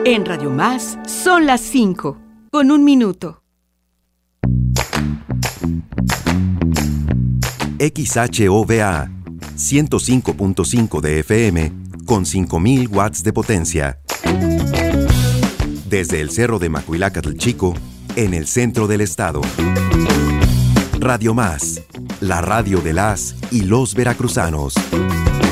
En Radio Más son las 5, con 1 minuto. XHOVA 105.5 de FM con 5.000 watts de potencia. Desde el Cerro de Macuilácatl Chico, en el centro del estado. Radio Más, la radio de las y los veracruzanos.